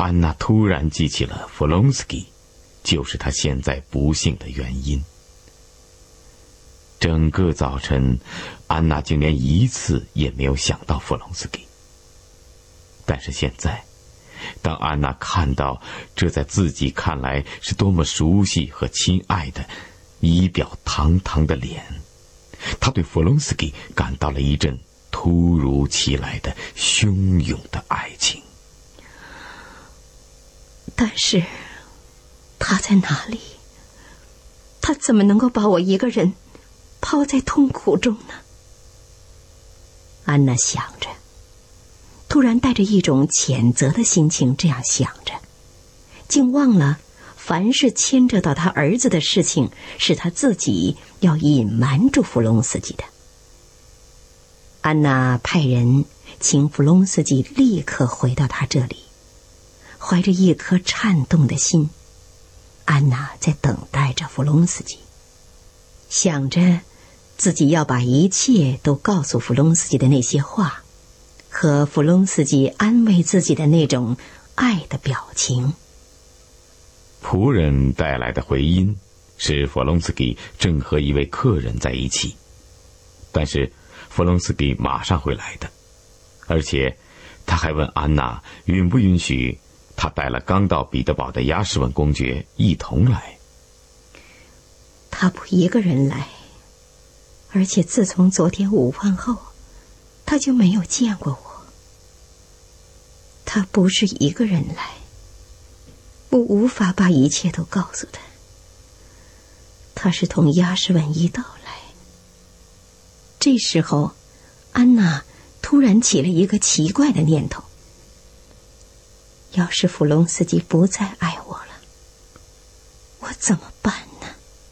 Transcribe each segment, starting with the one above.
安娜突然记起了弗隆斯基，就是她现在不幸的原因。整个早晨，安娜竟连一次也没有想到弗隆斯基。但是现在，当安娜看到这在自己看来是多么熟悉和亲爱的仪表堂堂的脸，她对弗隆斯基感到了一阵突如其来的汹涌的爱情。 但是他在哪里？他怎么能够把我一个人抛在痛苦中呢？安娜想着，突然带着一种谴责的心情这样想着，竟忘了凡是牵扯到他儿子的事情是他自己要隐瞒住弗隆斯基的。安娜派人请弗隆斯基立刻回到他这里，怀着一颗颤动的心，安娜在等待着弗隆斯基，想着自己要把一切都告诉弗隆斯基的那些话，和弗隆斯基安慰自己的那种爱的表情。 仆人带来的回音是弗隆斯基正和一位客人在一起，但是弗隆斯基马上会来的，而且他还问安娜允不允许他带了刚到彼得堡的亚什文公爵一同来。 他不一个人来，而且自从昨天午饭后，他就没有见过我。他不是一个人来，我无法把一切都告诉他。他是同亚什文一道来。这时候，安娜突然起了一个奇怪的念头：要是弗隆斯基不再爱我了，我怎么办呢？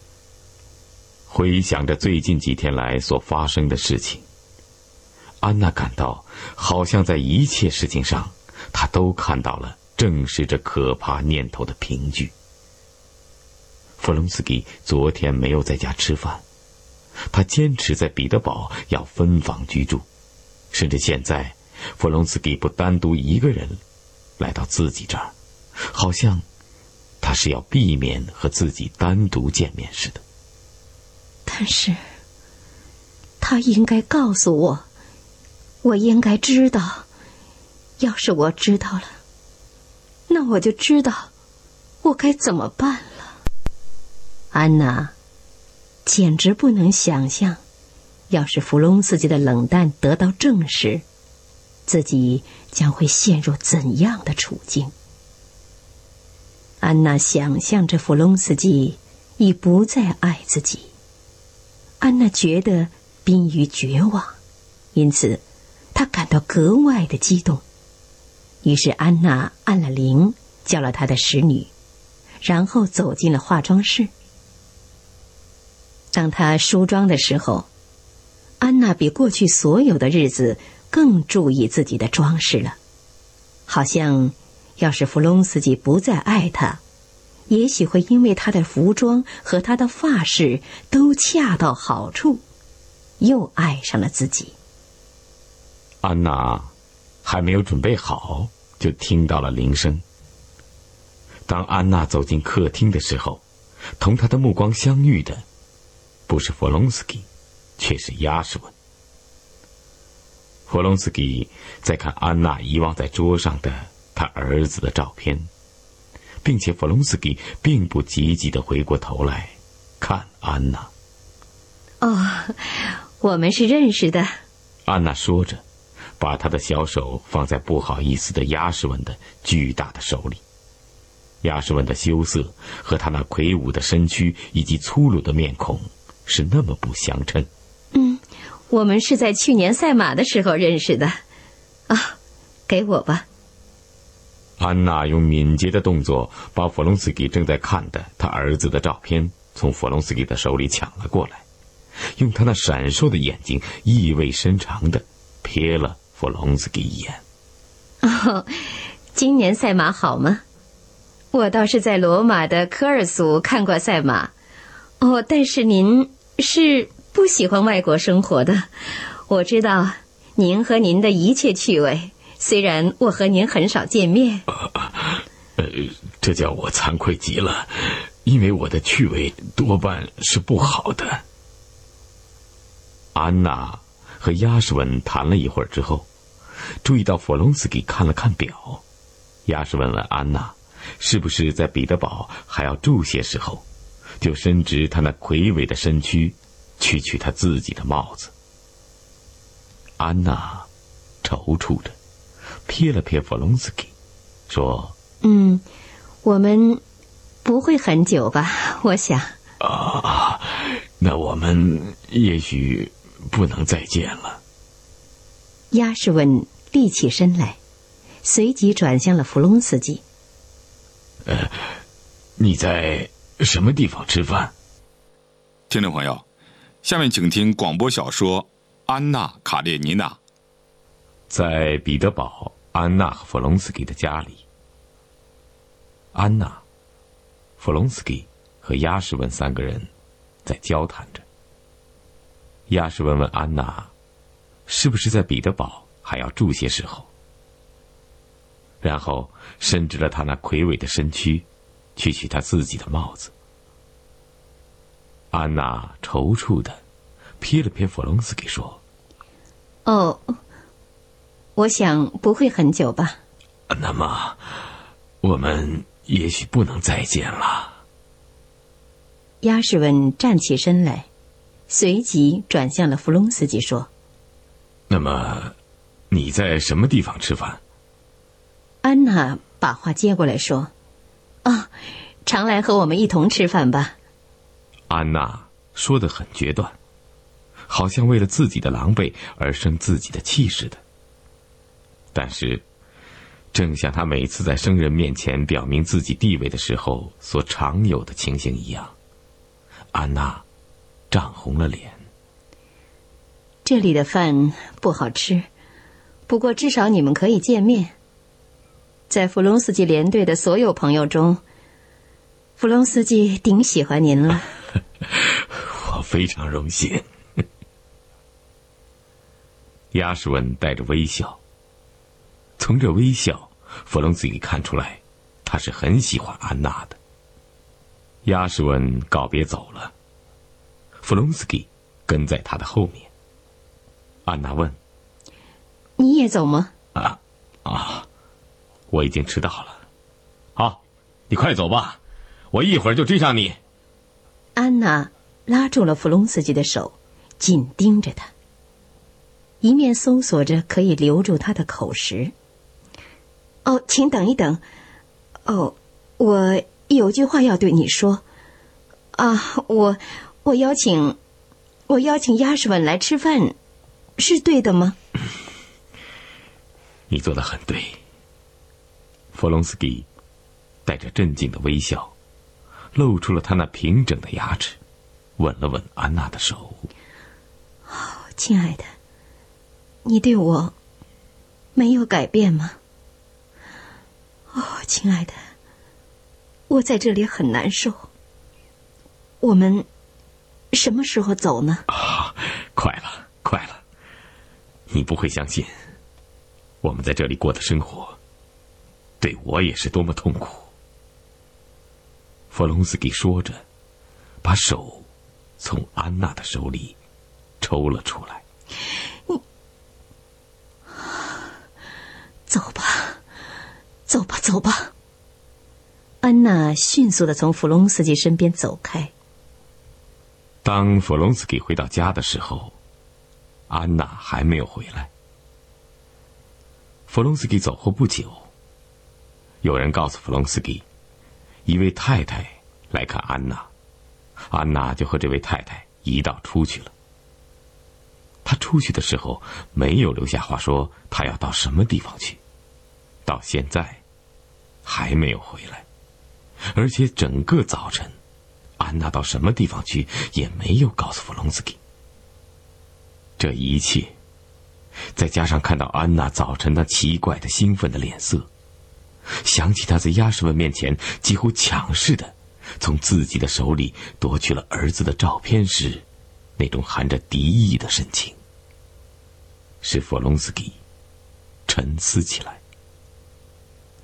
回想着最近几天来所发生的事情，安娜感到好像在一切事情上，她都看到了正是这可怕念头的凭据。弗隆斯基昨天没有在家吃饭，他坚持在彼得堡要分房居住，甚至现在弗隆斯基不单独一个人来到自己这儿，好像他是要避免和自己单独见面似的。 但是他应该告诉我，我应该知道，要是我知道了，那我就知道我该怎么办了。安娜简直不能想象，要是弗隆斯基的冷淡得到证实，自己将会陷入怎样的处境。安娜想象着弗隆斯基已不再爱自己，安娜觉得濒于绝望，因此她感到格外的激动。于是安娜按了铃，叫了她的使女，然后走进了化妆室。当她梳妆的时候，安娜比过去所有的日子更注意自己的装饰了，好像要是弗隆斯基不再爱她，也许会因为她的服装和她的发饰都恰到好处，又爱上了自己。 安娜还没有准备好，就听到了铃声。当安娜走进客厅的时候，同她的目光相遇的不是弗隆斯基，却是亚什文。弗隆斯基在看安娜遗忘在桌上的他儿子的照片，并且弗隆斯基并不积极地回过头来看安娜。 哦，我们是认识的。 安娜说着，把她的小手放在不好意思的亚什文的巨大的手里。亚什文的羞涩和他那魁梧的身躯以及粗鲁的面孔是那么不相称。 我们是在去年赛马的时候认识的。啊，给我吧。 安娜用敏捷的动作把弗隆斯基正在看的他儿子的照片从弗隆斯基的手里抢了过来，用他那闪烁的眼睛意味深长地瞥了弗隆斯基一眼。 哦，今年赛马好吗？我倒是在罗马的科尔苏看过赛马。哦，但是您是不喜欢外国生活的。我知道您和您的一切趣味，虽然我和您很少见面。 这叫我惭愧极了，因为我的趣味多半是不好的。安娜和亚什文谈了一会儿之后，注意到弗隆斯基看了看表。亚什文问安娜是不是在彼得堡还要住些时候，就伸直他那魁伟的身躯去取他自己的帽子。安娜踌躇着瞥了瞥弗隆斯基，说： 我们不会很久吧，我想。 那我们也许不能再见了。 亚什文立起身来，随即转向了弗隆斯基。 你在什么地方吃饭？ 听众朋友，下面请听广播小说《安娜·卡列尼娜》。 在彼得堡安娜和弗隆斯基的家里，安娜、弗隆斯基和亚什文三个人在交谈着。亚什文问安娜是不是在彼得堡还要住些时候，然后伸直了他那魁伟的身躯去取他自己的帽子。安娜踌躇地瞥了瞥弗隆斯基，说： 我想不会很久吧。 那么我们也许不能再见了。 亚什文站起身来，随即转向了弗隆斯基，说： 那么你在什么地方吃饭？ 安娜把话接过来说：常来和我们一同吃饭吧。 安娜说得很决断，好像为了自己的狼狈而生自己的气似的。但是正像她每次在生人面前表明自己地位的时候所常有的情形一样，安娜涨红了脸。 这里的饭不好吃，不过至少你们可以见面。在弗隆斯基连队的所有朋友中，弗隆斯基顶喜欢您了。 我非常荣幸。亚什文带着微笑，从这微笑，弗隆斯基看出来他是很喜欢安娜的。亚什文告别走了，弗隆斯基跟在他的后面。安娜问： 你也走吗？ 我已经迟到了。好，你快走吧，我一会儿就追上你。 安娜拉住了弗隆斯基的手，紧盯着他，一面搜索着可以留住他的口实。请等一等。我有句话要对你说。我邀请亚什文来吃饭，是对的吗？ 你做得很对。弗隆斯基带着镇静的微笑，露出了他那平整的牙齿，吻了吻安娜的手。 亲爱的，你对我没有改变吗？亲爱的，我在这里很难受。我们什么时候走呢？ 快了，你不会相信，我们在这里过的生活对我也是多么痛苦。弗隆斯基说着，把手从安娜的手里抽了出来。 走吧。安娜迅速地从弗隆斯基身边走开。 当弗隆斯基回到家的时候，安娜还没有回来。弗隆斯基走后不久，有人告诉弗隆斯基，一位太太来看安娜，安娜就和这位太太一道出去了。她出去的时候没有留下话说她要到什么地方去，到现在还没有回来，而且整个早晨安娜到什么地方去也没有告诉弗隆斯基。这一切再加上看到安娜早晨那奇怪的兴奋的脸色，想起她在亚什文面前几乎强势的从自己的手里夺去了儿子的照片时那种含着敌意的神情，使弗隆斯基沉思起来。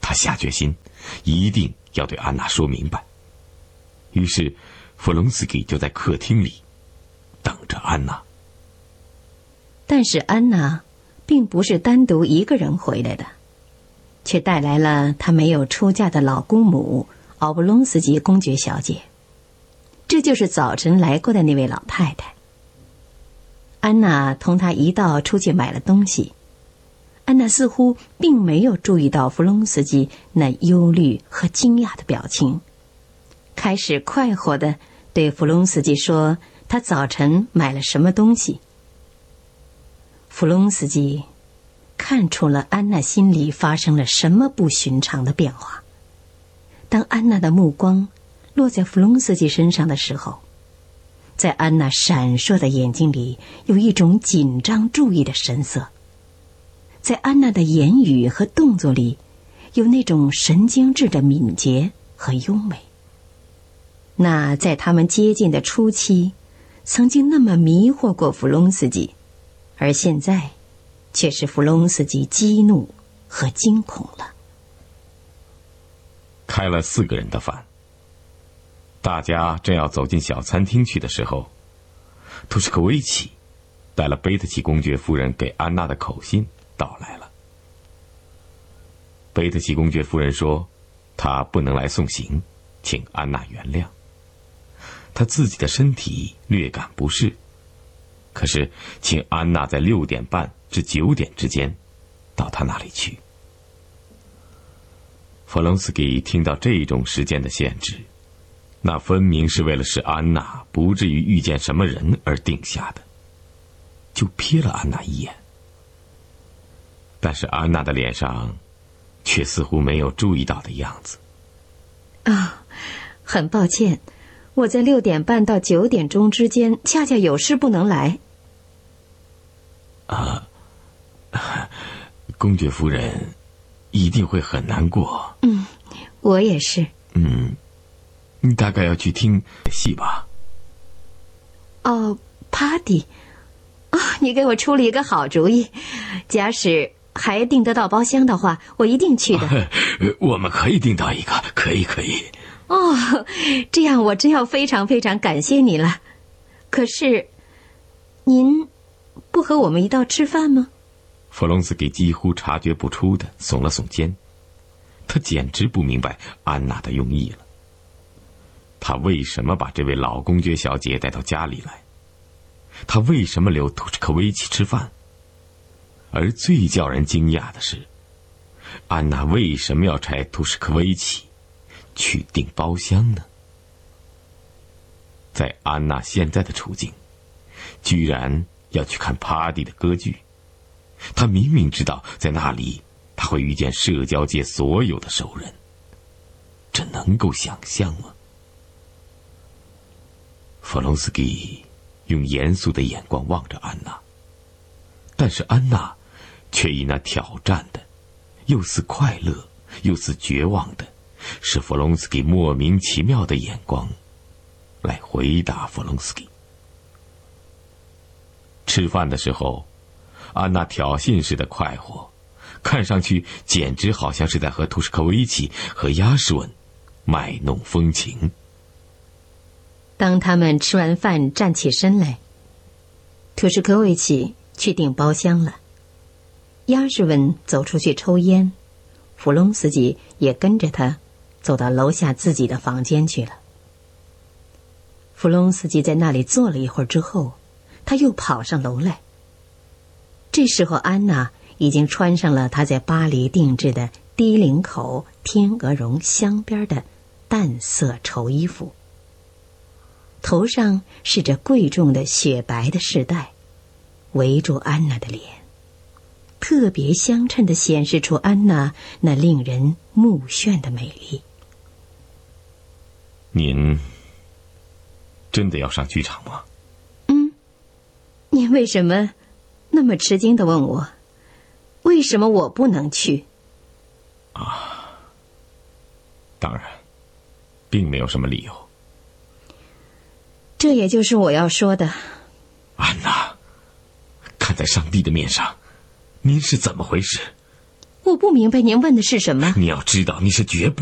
他下决心一定要对安娜说明白。于是弗隆斯基就在客厅里等着安娜。 但是安娜并不是单独一个人回来的，却带来了她没有出嫁的老姑母奥布隆斯基公爵小姐。这就是早晨来过的那位老太太。安娜同她一道出去买了东西。安娜似乎并没有注意到弗隆斯基那忧虑和惊讶的表情，开始快活地对弗隆斯基说他早晨买了什么东西。弗隆斯基看出了安娜心里发生了什么不寻常的变化。当安娜的目光落在弗隆斯基身上的时候，在安娜闪烁的眼睛里有一种紧张注意的神色，在安娜的言语和动作里有那种神经质的敏捷和优美。那在他们接近的初期曾经那么迷惑过弗隆斯基，而现在却使弗隆斯基激怒和惊恐了。 开了4个人的饭，大家正要走进小餐厅去的时候，图什科维奇带了贝特奇公爵夫人给安娜的口信到来了。贝特奇公爵夫人说她不能来送行，请安娜原谅。她自己的身体略感不适，可是请安娜在6点半至9点之间到她那里去。弗隆斯基听到这种时间的限制，那分明是为了使安娜不至于遇见什么人而定下的，就瞥了安娜一眼。但是安娜的脸上却似乎没有注意到的样子。 很抱歉，我在6点半到9点钟之间恰恰有事不能来。 公爵夫人一定会很难过。 我也是。 你大概要去听戏吧？ party。你给我出了一个好主意，假使还订得到包厢的话，我一定去的。 我们可以订到一个，可以。 这样我真要非常非常感谢你了。可是，您不和我们一道吃饭吗？ 弗隆斯基几乎察觉不出的耸了耸肩，他简直不明白安娜的用意了。他为什么把这位老公爵小姐带到家里来？他为什么留图什科维奇吃饭？而最叫人惊讶的是，安娜为什么要差图什科维奇去订包厢呢？在安娜现在的处境，居然要去看帕蒂的歌剧。她明明知道在那里她会遇见社交界所有的熟人，这能够想象吗？弗隆斯基用严肃的眼光望着安娜，但是安娜却以那挑战的，又似快乐又似绝望的，使弗隆斯基莫名其妙的眼光来回答弗隆斯基。吃饭的时候，安娜挑衅似的快活，看上去简直好像是在和图什科维奇和亚什文卖弄风情。 当他们吃完饭站起身来，图什科维奇去订包厢了，亚什文走出去抽烟，弗隆斯基也跟着他走到楼下自己的房间去了。弗隆斯基在那里坐了一会儿之后，他又跑上楼来。这时候安娜已经穿上了她在巴黎定制的低领口天鹅绒镶边的淡色绸衣服，头上是着贵重的雪白的饰带，围住安娜的脸，特别相称地显示出安娜那令人目眩的美丽。 您真的要上剧场吗？ 您为什么那么吃惊地问我，为什么我不能去？ 当然，并没有什么理由。 这也就是我要说的。 安娜，看在上帝的面上，您是怎么回事？ 我不明白您问的是什么。 你要知道，你是绝不